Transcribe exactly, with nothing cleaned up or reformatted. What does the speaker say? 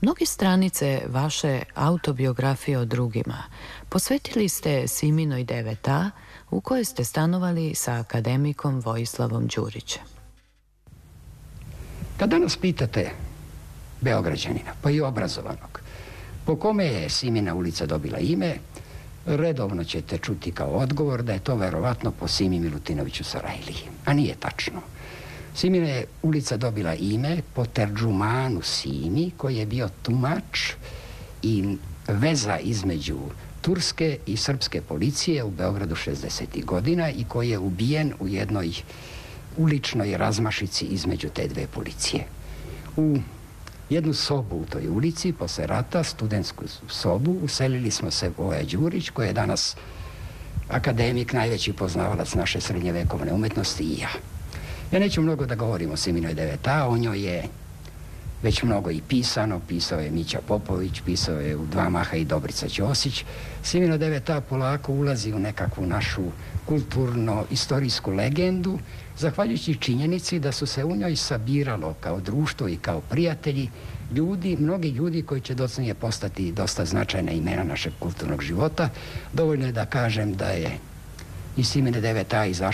Mnogi stranice vaše autobiografije o drugima posvetili ste Siminoj devet a u kojoj ste stanovali sa akademikom Vojislavom Đurićem. Kad danas pitate Beograđanina, pa i obrazovanog, po kome je Simina ulica dobila ime, redovno ćete čuti kao odgovor da je to verovatno po Simi Milutinoviću Sarajliji. A nije tačno. Simina je ulica dobila ime po Terdžumanu Simi, koji je bio tumač i veza između turske i srpske policije u Beogradu šezdesetih godina i koji je ubijen u jednoj uličnoj razmašici između te dve policije. U jednu sobu u toj ulici, posle rata, studentsku sobu, uselili smo se Voja Đurić, koji je danas akademik, najveći poznavalac naše srednjevekovne umetnosti, i ja. Ja neću mnogo da govorim o Siminoj devet a, o njoj je već mnogo i pisano, pisao je Mića Popović, pisao je u dva maha i Dobrica Ćosić. Simina devet a polako ulazi u nekakvu našu kulturno-istorijsku legendu, zahvaljujući činjenici da su se u njoj sabiralo kao društvo i kao prijatelji ljudi, mnogi ljudi koji će docnije postati dosta značajna imena našeg kulturnog života. Dovoljno je da kažem da je iz Simine devet a izašla